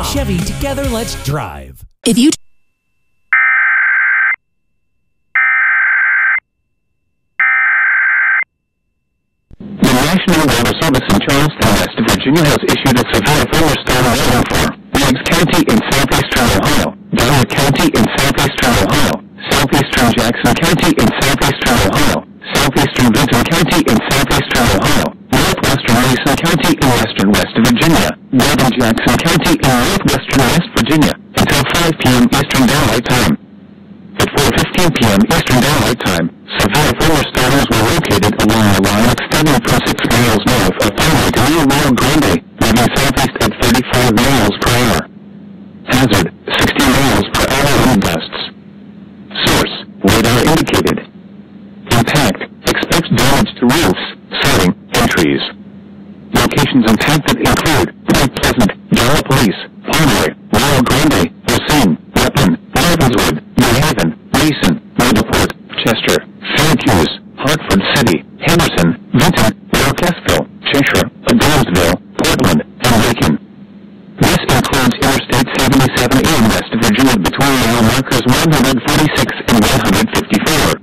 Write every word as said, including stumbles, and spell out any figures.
Chevy, together let's drive. If you The National Weather Service in Charleston, West Virginia has issued a severe thunderstorm warning for Meigs County in southeastern Ohio, Delaware County in southeastern Ohio, southeastern Jackson County in southeastern Ohio, southeastern Benton County in southeastern Ohio, northwestern Mason County in western West Virginia, northern Jackson County in northwestern West Virginia, until five p.m. Eastern Daylight Time. At four fifteen p.m. Eastern Daylight Time, severe thunderstorms were located along the line extending from six miles north of Fenway to Rio Grande, moving southeast at thirty-five miles per hour. Hazard, sixty miles per hour wind gusts. Source, radar indicated. Impact, expect damage to roofs, siding, and trees. Locations impacted include Point Pleasant, Gallipolis, Pomeroy, Rio Grande, Racine, Ripon, Ravenswood, New Haven, Mason, Newport, Chester, Syracuse, Hartford City, Henderson, Vinton, Rochesville, Cheshire, Adamsville, Portland, and Macon. This includes Interstate seventy-seven in West Virginia between mile markers one hundred forty-six and one hundred fifty-four.